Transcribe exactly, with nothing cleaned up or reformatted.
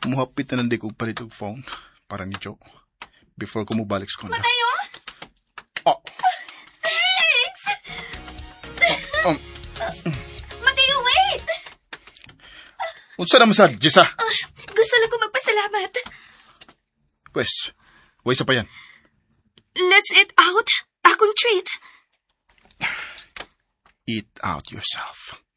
Muhapit na nandi kong palit og phone para ni Joe before ko mubalik sa kanya. Matayo? Oh. Thanks! Um, Matayo, wait! unsa na masad, Jessa? Uh, gusto lang ko magpasalamat. Pwes, way sa pa yan. Let's eat out. Akong treat. Eat out yourself.